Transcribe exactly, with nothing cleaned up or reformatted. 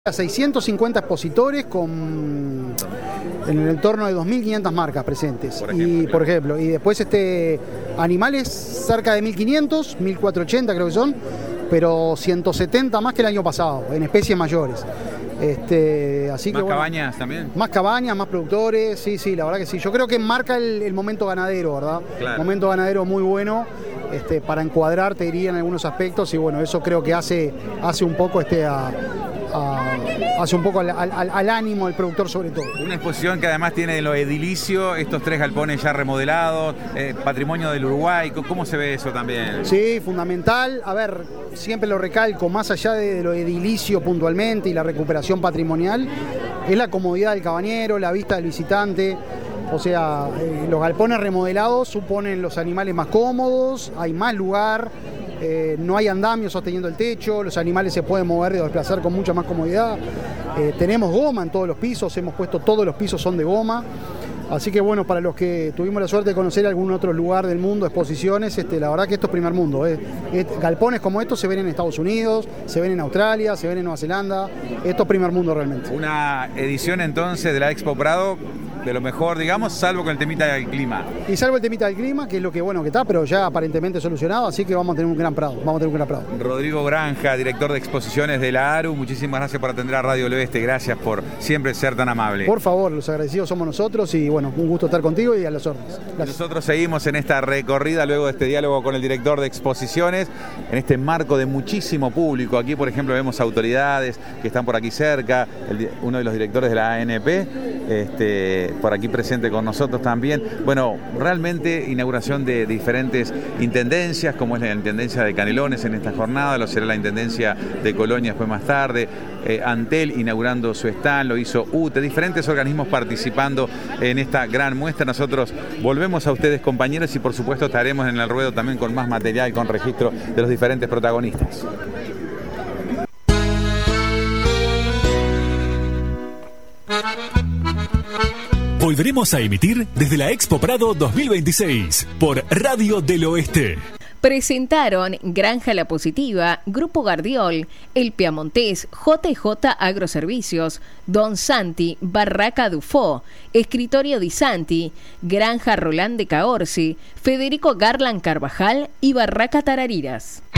seiscientos cincuenta expositores con en el entorno de dos mil quinientas marcas presentes. Por ejemplo, y, por ejemplo, y después este animales cerca de mil quinientos, mil cuatrocientos ochenta creo que son, pero ciento setenta más que el año pasado, en especies mayores. Este, así ¿Más que, bueno, cabañas también? Más cabañas, más productores, sí, sí, la verdad que sí. Yo creo que marca el, el momento ganadero, ¿verdad? Claro. Momento ganadero muy bueno, este, para encuadrar, te diría, en algunos aspectos, y bueno, eso creo que hace, hace un poco este a, a, hace un poco al, al, al ánimo del productor sobre todo. Una exposición que además tiene de lo edilicio, estos tres galpones ya remodelados, eh, patrimonio del Uruguay, ¿cómo se ve eso también? Sí, fundamental. A ver, siempre lo recalco, más allá de lo edilicio puntualmente y la recuperación patrimonial, es la comodidad del cabañero, la vista del visitante. O sea, eh, los galpones remodelados suponen los animales más cómodos, hay más lugar, eh, no hay andamios sosteniendo el techo, los animales se pueden mover y desplazar con mucha más comodidad. Eh, tenemos goma en todos los pisos, hemos puesto todos los pisos son de goma. Así que bueno, para los que tuvimos la suerte de conocer algún otro lugar del mundo, exposiciones, este, la verdad que esto es primer mundo. Eh. Galpones como estos se ven en Estados Unidos, se ven en Australia, se ven en Nueva Zelanda. Esto es primer mundo realmente. Una edición entonces de la Expo Prado de lo mejor, digamos, salvo con el temita del clima. Y salvo el temita del clima, que es lo que bueno que está, pero ya aparentemente solucionado, así que vamos a tener un gran Prado, vamos a tener un gran Prado. Rodrigo Granja, director de exposiciones de la ARU, muchísimas gracias por atender a Radio del Oeste, gracias por siempre ser tan amable. Por favor, los agradecidos somos nosotros y bueno, un gusto estar contigo y a las órdenes. Gracias. Nosotros seguimos en esta recorrida luego de este diálogo con el director de exposiciones, en este marco de muchísimo público. Aquí, por ejemplo, vemos autoridades que están por aquí cerca, el, uno de los directores de la A N P, este, por aquí presente con nosotros también. Bueno, realmente inauguración de diferentes intendencias, como es la intendencia de Canelones en esta jornada, lo será la intendencia de Colonia después más tarde, eh, Antel inaugurando su stand, lo hizo U T E, diferentes organismos participando en esta gran muestra. Nosotros volvemos a ustedes, compañeros, y por supuesto estaremos en el ruedo también con más material, con registro de los diferentes protagonistas. Volveremos a emitir desde la Expo Prado dos mil veintiséis por Radio del Oeste. Presentaron Granja La Positiva, Grupo Gardiol, El Piamontés, J J Agroservicios, Don Santi, Barraca Dufo, Escritorio Di Santi, Granja Rolán de Caorsi, Federico Garland Carvajal y Barraca Tarariras.